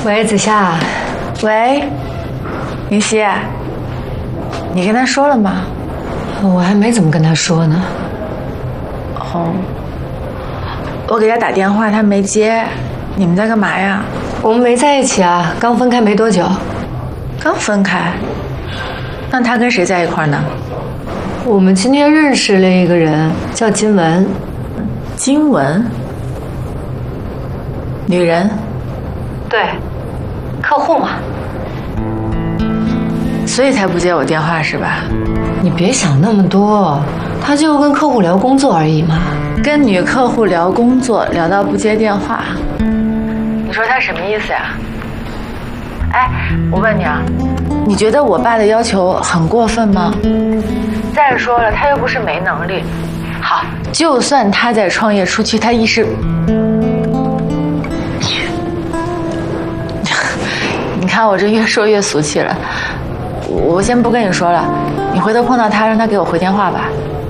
喂，子夏。 喂，林夕，你跟他说了吗？ 我还没怎么跟他说呢。 哦，我给他打电话，他没接。你们在干嘛呀？ 我们没在一起啊，刚分开没多久。 刚分开？那他跟谁在一块呢？ 我们今天认识了一个人，叫金文。 金文？女人？ 对，客户嘛。 所以才不接我电话是吧？ 你别想那么多，他就跟客户聊工作而已嘛。 跟女客户聊工作，聊到不接电话，你说他什么意思呀？哎，我问你啊，你觉得我爸的要求很过分吗？再说了，他又不是没能力。好，就算他在创业初期，他一时……你看我这越说越俗气了。我先不跟你说了，你回头碰到他，让他给我回电话吧。